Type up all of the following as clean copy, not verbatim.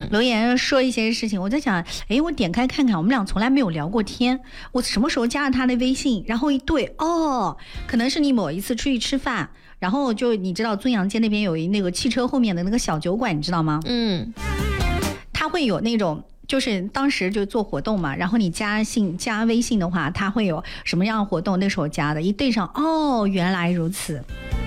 留言说一些事情，我在想，哎，我点开看看，我们俩从来没有聊过天，我什么时候加了他的微信？然后一对，哦，可能是你某一次出去吃饭，然后就你知道尊阳街那边有那个汽车后面的那个小酒馆，你知道吗？他会有那种。就是当时就做活动嘛，然后你加微信的话，他会有什么样的活动？那时候加的，一对上，哦，原来如此。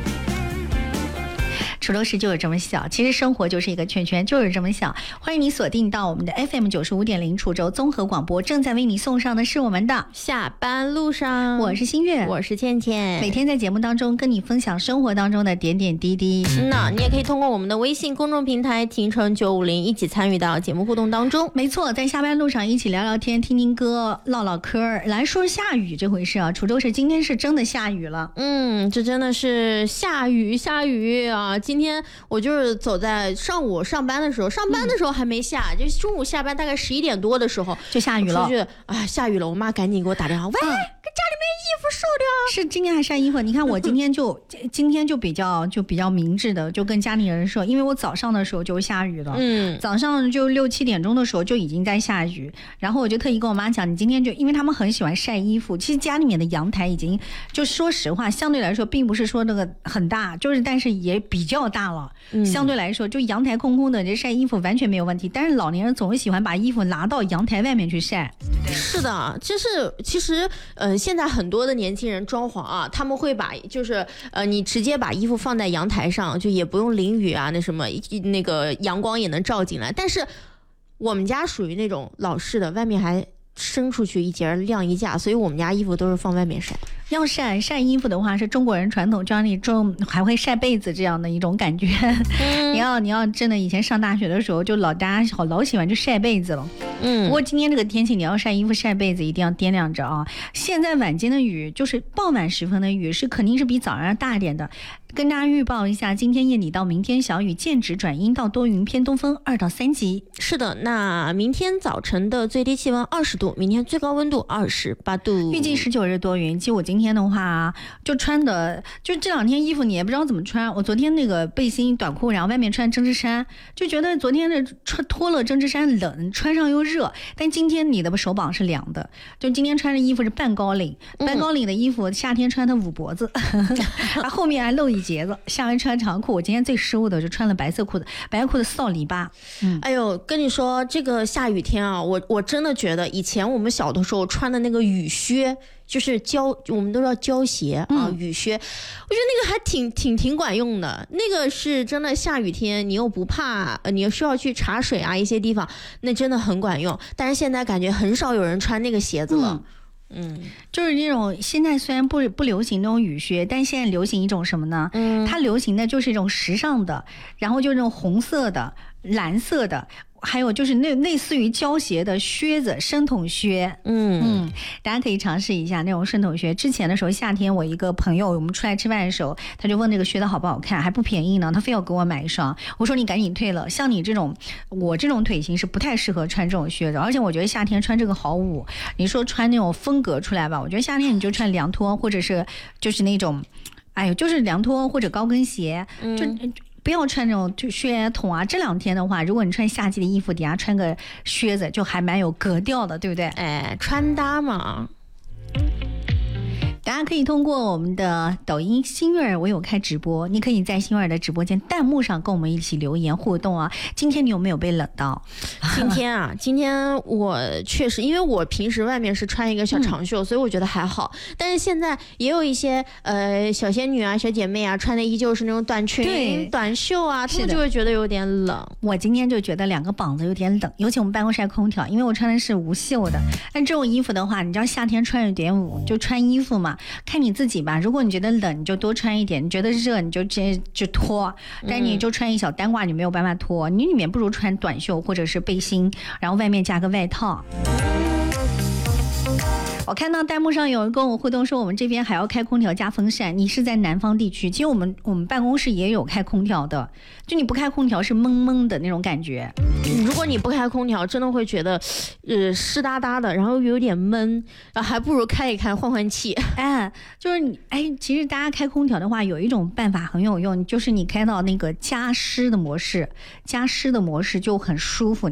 楚州市就是这么小，其实生活就是一个圈圈，就是这么小。欢迎你锁定到我们的 FM 95.0楚州综合广播，正在为你送上的是我们的下班路上。 我是新月， 我是倩倩， 每天在节目当中跟你分享生活当中的点点滴滴。 那你也可以通过我们的微信公众平台听成950一起参与到节目互动当中。 没错，在下班路上一起聊聊天，听听歌，唠唠嗑。来说下雨这回事啊，楚州市今天是真的下雨了。 这真的是下雨啊！今天我就是走在上午上班的时候还没下，就中午下班大概11点多的时候就下雨了。 下雨了，我妈赶紧给我打电话，喂，家里面衣服收掉。 是今天还晒衣服？你看我今天就比较明智的，就跟家里人说，因为我早上的时候就下雨了，早上就6、7点钟的时候就已经在下雨，然后我就特意跟我妈讲，你今天就因为他们很喜欢晒衣服，其实家里面的阳台已经就说实话，相对来说并不是说那个很大，就是但是也比较大了，相对来说就阳台空空的，这晒衣服完全没有问题。但是老年人总是喜欢把衣服拿到阳台外面去晒。 是的，其实现在很多的年轻人装潢啊，他们会把你直接把衣服放在阳台上，就也不用淋雨啊，那个阳光也能照进来。但是我们家属于那种老式的，外面还伸出去一截晾衣架，所以我们家衣服都是放外面晒。 要晒衣服的话，是中国人传统，就像你还会晒被子这样的一种感觉。你要真的以前上大学的时候，就大家老喜欢去晒被子了。不过今天这个天气，你要晒衣服晒被子一定要掂量着啊。现在晚间的雨，就是傍晚时分的雨，肯定是比早上大一点的。跟大家预报一下，今天夜里到明天小雨间止转阴到多云，偏东风2到3级。 是的，那明天早晨的最低气温20度，明天最高温度28度。 预计19日多云。其实我今天的话，就穿的就这2天衣服你也不知道怎么穿。我昨天那个背心短裤，然后外面穿针织衫，就觉得昨天的脱了针织衫冷，穿上又热。但今天你的手膀是凉的，就今天穿的衣服是半高领，半高领的衣服夏天穿的捂脖子，后面还露一节子，下面穿长裤。我今天最失误的就穿了白色裤子，白色裤子臊篱笆。 哎呦，跟你说这个下雨天啊，我真的觉得以前我们小的时候穿的那个雨靴，就是我们都知道胶鞋啊，雨靴，我觉得那个还挺管用的。那个是真的下雨天，你又不怕，你又需要去茶水啊一些地方，那真的很管用。但是现在感觉很少有人穿那个鞋子了。 就是那种现在虽然不流行那种雨靴，但现在流行一种什么呢？它流行的就是一种时尚的，然后就是那种红色的、蓝色的。还有就是类似于胶鞋的靴子，深筒靴，大家可以尝试一下那种深筒靴。之前的时候，夏天我一个朋友，我们出来吃饭的时候，他就问这个靴子好不好看，还不便宜呢，他非要给我买一双。我说你赶紧退了，像你这种，我这种腿型是不太适合穿这种靴子，而且我觉得夏天穿这个好捂。你说穿那种风格出来吧，我觉得夏天你就穿凉拖，或者是就是那种，就是凉拖或者高跟鞋，就。不要穿那种就靴筒啊！这2天的话，如果你穿夏季的衣服，底下穿个靴子，就还蛮有格调的，对不对？ 穿搭嘛。 大家可以通过我们的抖音星月儿，我有开直播，你可以在星月儿的直播间弹幕上跟我们一起留言互动啊。今天你有没有被冷到？ 今天我确实，因为我平时外面是穿一个小长袖，所以我觉得还好。但是现在也有一些小仙女啊、小姐妹啊，穿的依旧是那种短裙、短袖啊，她们就会觉得有点冷。 我今天就觉得2个膀子有点冷，尤其我们办公室还空调，因为我穿的是无袖的。但这种衣服的话，你知道夏天穿有点捂，就穿衣服嘛。看你自己吧，如果你觉得冷你就多穿一点，你觉得热你就直接就脱，但你就穿一小单褂你没有办法脱，你里面不如穿短袖或者是背心，然后外面加个外套。我看到弹幕上有人跟我互动说，我们这边还要开空调加风扇，你是在南方地区，其实我们办公室也有开空调的，就你不开空调是闷闷的那种感觉。 如果你不开空调，真的会觉得湿哒哒的，然后有点闷，然后还不如开一开换换气。 就是其实大家开空调的话，有一种办法很有用，就是你开到那个加湿的模式就很舒服。